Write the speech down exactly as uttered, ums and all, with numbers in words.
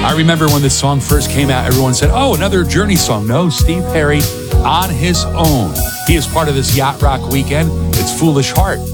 I remember when this song first came out, everyone said, oh, another Journey song. No, Steve Perry on his own. He is part of this Yacht Rock weekend. It's Foolish Heart.